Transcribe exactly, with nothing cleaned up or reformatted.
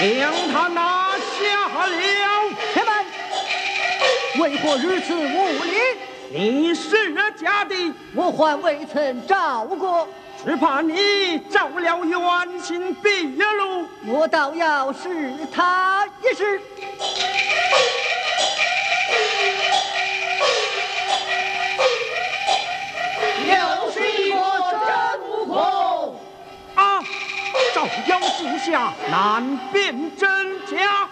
将他拿下了。 且慢，为何如此无礼？ 你是假的， 我还未曾照过， 只怕你照了原形毕露。 我倒要试他一试。 又是一个真悟空啊！照妖术下难辨真假。